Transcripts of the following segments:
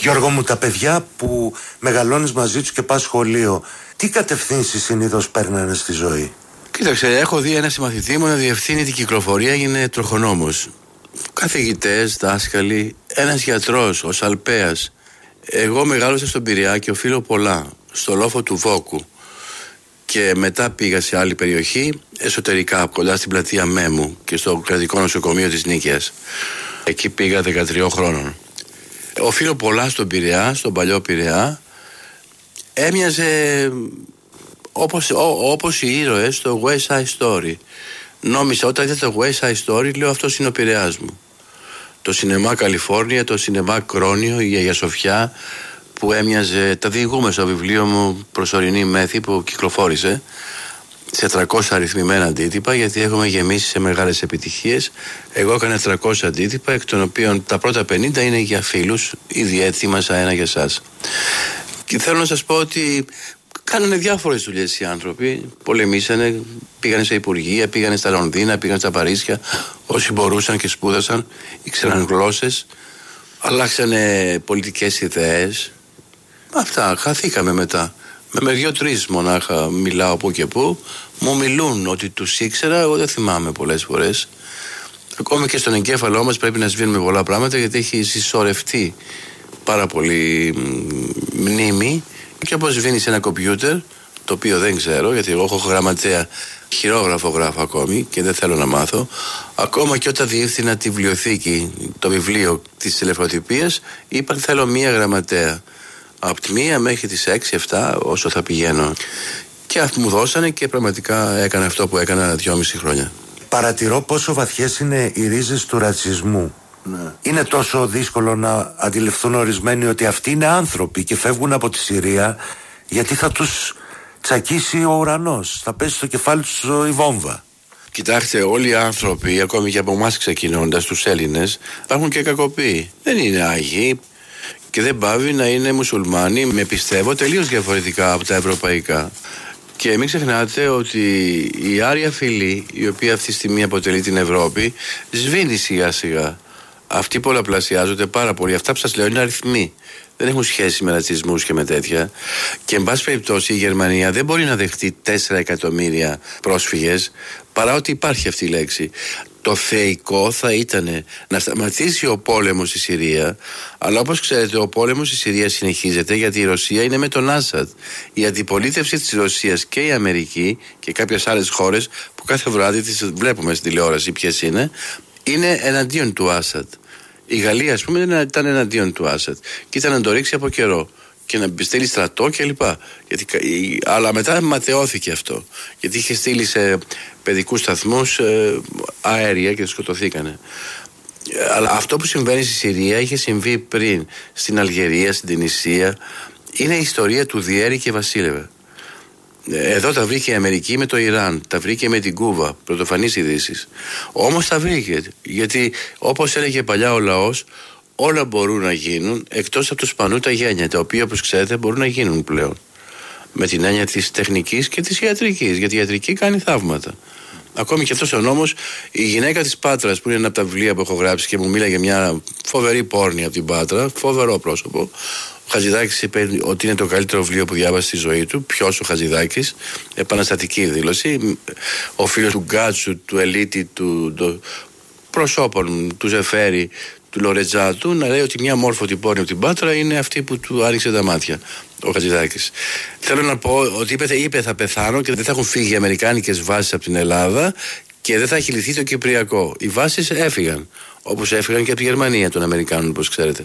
Γιώργο μου, τα παιδιά που μεγαλώνεις μαζί τους και πας σχολείο, τι κατευθύνσεις συνήθως παίρνανε στη ζωή? Κοίταξε, έχω δει ένα συμμαθητή μου να διευθύνει την κυκλοφορία, έγινε τροχονόμος. Καθηγητές, δάσκαλοι, ένας γιατρός, ο Σαλπέας. Εγώ μεγάλωσα στον Πειραιά και οφείλω πολλά, στο λόφο του Βόκου. Και μετά πήγα σε άλλη περιοχή, εσωτερικά, κοντά στην πλατεία Μέμου και στο κρατικό νοσοκομείο της Νίκαιας. Εκεί πήγα 13 χρόνων. Οφείλω πολλά στον Πειραιά, στον παλιό Πειραιά. Έμοιαζε όπως οι ήρωες στο West Side Story. Νόμιζα όταν είδα το West Side Story, λέω αυτός είναι ο Πειραιάς μου. Το σινεμά Καλιφόρνια, το σινεμά Κρόνιο, η Αγία Σοφιά, που έμοιαζε, τα διηγούμε στο βιβλίο μου Προσωρινή Μέθη που κυκλοφόρησε σε 300 αριθμημένα αντίτυπα, γιατί έχουμε γεμίσει σε μεγάλες επιτυχίες. Εγώ έκανα 300 αντίτυπα, εκ των οποίων τα πρώτα 50 είναι για φίλους, ήδη έτοιμασα ένα για εσάς. Και θέλω να σας πω ότι κάνανε διάφορες δουλειές οι άνθρωποι, πολεμήσανε, πήγανε σε υπουργεία, πήγανε στα Λονδίνα, πήγανε στα Παρίσια, όσοι μπορούσαν και σπούδασαν, ήξεραν γλώσσες, αλλάξανε πολιτικές ιδέες. Αυτά, χαθήκαμε μετά. Με 2-3 μονάχα μιλάω που και που, μου μιλούν ότι τους ήξερα, εγώ δεν θυμάμαι πολλές φορές. Ακόμη και στον εγκέφαλό μας πρέπει να σβήνουμε πολλά πράγματα, γιατί έχει συσσωρευτεί πάρα πολύ μνήμη. Και όπως σβήνει σε ένα κομπιούτερ, το οποίο δεν ξέρω, γιατί εγώ έχω γραμματέα, χειρόγραφο γράφω ακόμη και δεν θέλω να μάθω. Ακόμα και όταν διεύθυνα τη βιβλιοθήκη, το βιβλίο της τηλεφωτιπίας, είπαν θέλω μία γραμματέα. Από τη 1 μέχρι τις 6-7 όσο θα πηγαίνω. Και αυτοί μου δώσανε και πραγματικά έκανα αυτό που έκανα 2,5 χρόνια. Παρατηρώ πόσο βαθιές είναι οι ρίζες του ρατσισμού. Ναι. Είναι τόσο δύσκολο να αντιληφθούν ορισμένοι ότι αυτοί είναι άνθρωποι και φεύγουν από τη Συρία γιατί θα τους τσακίσει ο ουρανός, θα πέσει στο κεφάλι τους η βόμβα. Κοιτάξτε, όλοι οι άνθρωποι, ακόμη και από εμάς ξεκινώντας, τους Έλληνες, υπάρχουν και κακοποιοί. Δεν είναι άγιοι και δεν πάβει να είναι μουσουλμάνοι με πιστεύω τελείως διαφορετικά από τα ευρωπαϊκά. Και μην ξεχνάτε ότι η Άρια Φυλή, η οποία αυτή τη στιγμή αποτελεί την Ευρώπη, σβήνει σιγά σιγά. Αυτοί πολλαπλασιάζονται πάρα πολύ. Αυτά που σας λέω είναι αριθμοί. Δεν έχουν σχέση με ρατσισμούς και με τέτοια. Και εν πάση περιπτώσει η Γερμανία δεν μπορεί να δεχτεί 4 εκατομμύρια πρόσφυγες, παρά ότι υπάρχει αυτή η λέξη. Το θεϊκό θα ήταν να σταματήσει ο πόλεμος στη Συρία, αλλά όπως ξέρετε ο πόλεμος στη Συρία συνεχίζεται γιατί η Ρωσία είναι με τον Άσαντ. Η αντιπολίτευση της Ρωσίας και η Αμερική και κάποιες άλλες χώρες που κάθε βράδυ τις βλέπουμε στην τηλεόραση ποιες είναι εναντίον του Άσαντ. Η Γαλλία, ας πούμε, ήταν εναντίον του Άσαντ και ήταν να το ρίξει από καιρό και να στείλει στρατό κλπ. Αλλά μετά ματαιώθηκε αυτό. Γιατί είχε στείλει σε παιδικούς σταθμούς αέρια και σκοτωθήκανε. Αλλά αυτό που συμβαίνει στη Συρία είχε συμβεί πριν στην Αλγερία, στην Τινησία. Είναι η ιστορία του Διέρη και Βασίλευε. Εδώ τα βρήκε η Αμερική με το Ιράν, τα βρήκε με την Κούβα, πρωτοφανείς ειδήσεις. Όμως τα βρήκε, γιατί όπως έλεγε παλιά ο λαός, όλα μπορούν να γίνουν εκτός από τους πανού τα γένια, τα οποία όπως ξέρετε μπορούν να γίνουν πλέον. Με την έννοια της τεχνικής και της ιατρικής, γιατί η ιατρική κάνει θαύματα. Ακόμη και αυτός ο νόμος, η γυναίκα της Πάτρας, που είναι ένα από τα βιβλία που έχω γράψει και μου μίλαγε μια φοβερή πόρνη από την Πάτρα, φοβερό πρόσωπο. Ο Χατζηδάκης είπε ότι είναι το καλύτερο βιβλίο που διάβασε στη ζωή του. Ποιος ο Χατζηδάκης? Επαναστατική δήλωση. Ο φίλος του Γκάτσου, του Ελίτη, του προσώπων, του Ζεφέρη, του Λορετζάτου, να λέει ότι μια μόρφωτη πόρνη από την Πάτρα είναι αυτή που του άνοιξε τα μάτια. Ο Χατζηδάκης. Θέλω να πω ότι είπε θα πεθάνω και δεν θα έχουν φύγει οι αμερικάνικες βάσεις από την Ελλάδα και δεν θα έχει λυθεί το Κυπριακό. Οι βάσεις έφυγαν. Όπως έφυγαν και από τη Γερμανία των Αμερικάνων, όπως ξέρετε.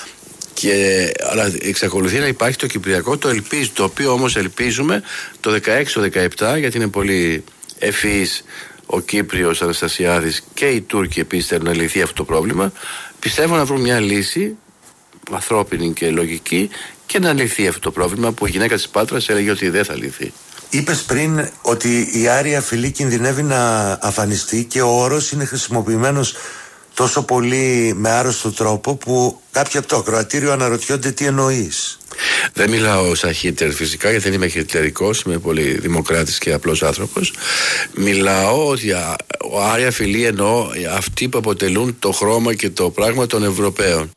Αλλά εξακολουθεί να υπάρχει το Κυπριακό, το οποίο όμως ελπίζουμε το 16-17, γιατί είναι πολύ ευφυής ο Κύπριος Αναστασιάδης και οι Τούρκοι επίσης θέλουν να λυθεί αυτό το πρόβλημα. Πιστεύω να βρουν μια λύση ανθρώπινη και λογική και να λυθεί αυτό το πρόβλημα που η γυναίκα της Πάτρας έλεγε ότι δεν θα λυθεί. Είπες πριν ότι η Άρια Φυλή κινδυνεύει να αφανιστεί και ο όρος είναι χρησιμοποιημένος τόσο πολύ με άρρωστο τρόπο που κάποιοι από το ακροατήριο αναρωτιόνται τι εννοείς. Δεν μιλάω σαν Χίτλερ φυσικά, γιατί δεν είμαι χιτλερικός, είμαι πολύ δημοκράτης και απλός άνθρωπος. Μιλάω ότι Άρια Φυλή εννοώ αυτοί που αποτελούν το χρώμα και το πράγμα των Ευρωπαίων.